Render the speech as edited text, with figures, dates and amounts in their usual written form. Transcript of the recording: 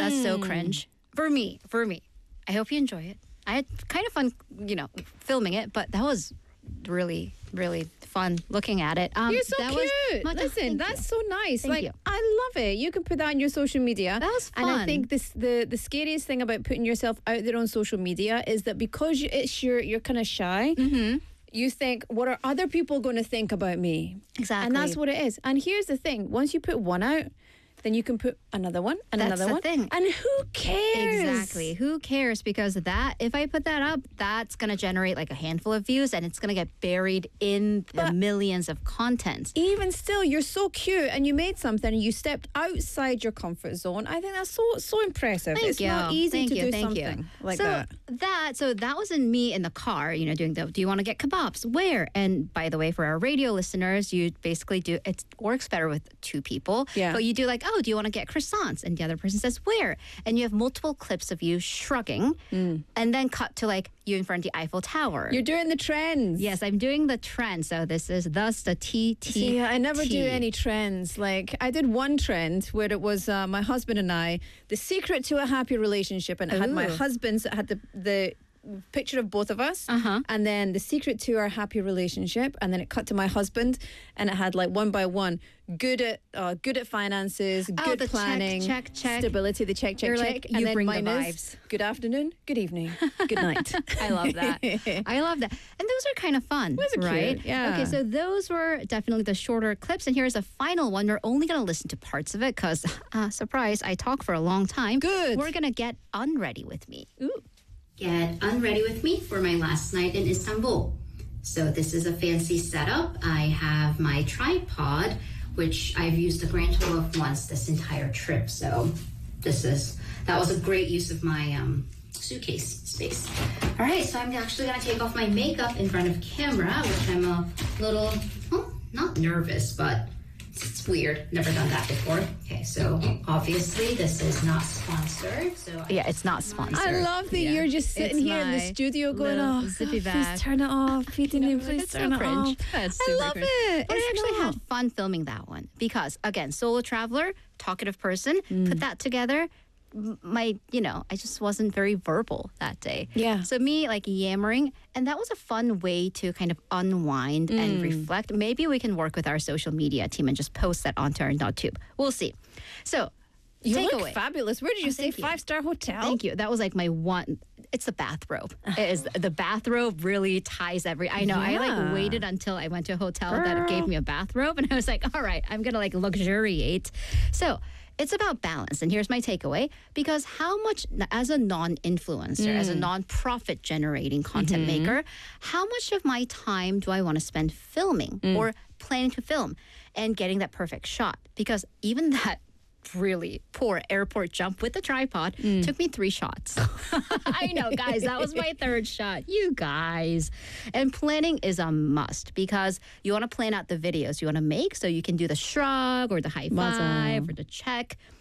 That's so cringe. For me. I hope you enjoy it. I had kind of fun, filming it, but that was really, really fun looking at it. You're so cute. Listen, thank that's you. so nice. Thank you. I love it. You can put that on your social media. That was And I fun. think the scariest thing about putting yourself out there on social media is that because you're kind of shy, you think, what are other people going to think about me? Exactly. And that's what it is. And here's the thing. Once you put one out, then you can put another one and That's another the one. thing. And who cares? Exactly. Who cares? Because if I put that up, that's going to generate like a handful of views and it's going to get buried in the millions of content. Even still, you're so cute and you made something and you stepped outside your comfort zone. I think that's so impressive. Thank it's you. not easy Thank to you. do Thank something you. like so that. So that was in me in the car, doing do you want to get kebabs? Where? And by the way, for our radio listeners, you basically it works better with two people. Yeah. But you do like, do you want to get croissants? And the other person says, where? And you have multiple clips of you shrugging and then cut to like you in front of the Eiffel Tower. You're doing the trends. Yes, I'm doing the trend. So this is thus the TT. See, I never do any trends. Like, I did one trend where it was my husband and I, the secret to a happy relationship. And it had my husband's, it had the picture of both of us. And then the secret to our happy relationship. And then it cut to my husband and it had like one by one, good at finances, good the planning, check, stability, the check. You're check. like, And you then bring the mine vibes. is, good afternoon, good evening, good night. I love that. I love that. And those are kind of fun, Those are right? cute, yeah. Okay, so those were definitely the shorter clips. And here's a final one. We're only going to listen to parts of it because, surprise, I talk for a long time. Good. We're going to get unready with me. Ooh. Get unready with me for my last night in Istanbul. So this is a fancy setup. I have my tripod, which I've used a grand total of once this entire trip. So that was a great use of my suitcase space. All right, so I'm actually gonna take off my makeup in front of camera, which I'm a little, not nervous, but it's weird. Never done that before. Okay, so obviously this is not sponsored. So yeah, it's not sponsored. I love that you're just sitting here in the studio going, zippy God, bag. please turn it off. Please It's turn so it off. That's I super love cringe. it. But I It's actually not. had fun filming that one because, again, solo traveler, talkative person, put that together. I just wasn't very verbal that day. Yeah. So me like yammering, and that was a fun way to kind of unwind and reflect. Maybe we can work with our social media team and just post that onto our NotTube. We'll see. So You takeaway. look fabulous. Where did you say? thank you. 5-star hotel? Thank you. That was like my one. It's the bathrobe. It is the bathrobe really ties I know. I Yeah. like waited until I went to a hotel that gave me a bathrobe, and I was like, all right, I'm gonna like luxuriate. So it's about balance, and here's my takeaway: because how much, as a non-influencer, as a non-profit generating content maker, how much of my time do I want to spend filming or planning to film and getting that perfect shot? Because even that really poor airport jump with the tripod took me 3 shots. I know, guys, that was my 3rd shot. You guys. And planning is a must because you want to plan out the videos you want to make so you can do the shrug or the high five or the check.